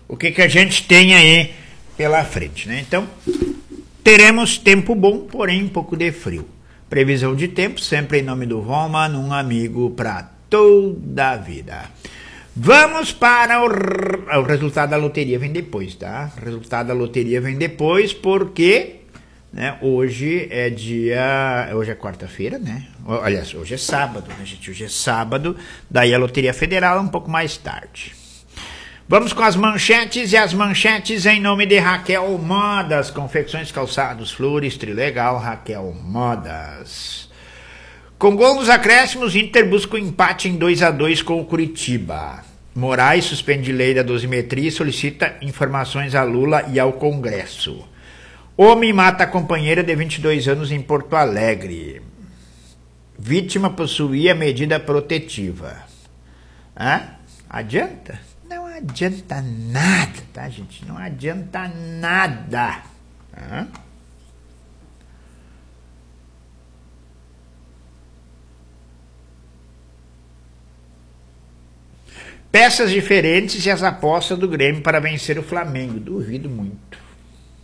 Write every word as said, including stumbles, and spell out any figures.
o que, que a gente tem aí pela frente, né? Então, teremos tempo bom, porém um pouco de frio. Previsão de tempo, sempre em nome do Roman, um amigo para toda a vida. Vamos para o, o resultado da loteria, vem depois, tá? O resultado da loteria vem depois, porque... Né, hoje é dia, hoje é quarta-feira, né? Aliás, hoje é sábado, né, gente? Hoje é sábado, daí a Loteria Federal é um pouco mais tarde. Vamos com as manchetes, e as manchetes em nome de Raquel Modas, confecções, calçados, flores, trilegal, Raquel Modas. Com gol nos acréscimos, Inter busca o empate em dois a dois com o Curitiba. Moraes suspende lei da dosimetria e solicita informações a Lula e ao Congresso. Homem mata a companheira de vinte e dois anos em Porto Alegre. Vítima possuía medida protetiva. Hã? Adianta? Não adianta nada, tá, gente? Não adianta nada. Hã? Peças diferentes e as apostas do Grêmio para vencer o Flamengo. Duvido muito.